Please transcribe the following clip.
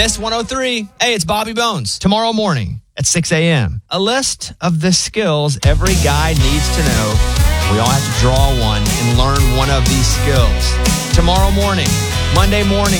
Miss 103. Hey, it's Bobby Bones. Tomorrow morning at 6 a.m. A list of the skills every guy needs to know. We all have to draw one and learn one of these skills. Tomorrow morning, Monday morning